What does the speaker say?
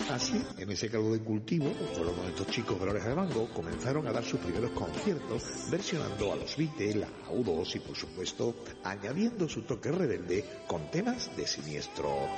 Así, en ese caldo de cultivo, fueron donde estos chicos de la Oreja de Mango comenzaron a dar sus primeros conciertos, versionando a los Beatles, a U2 y, por supuesto, añadiendo su toque rebelde con temas de Siniestro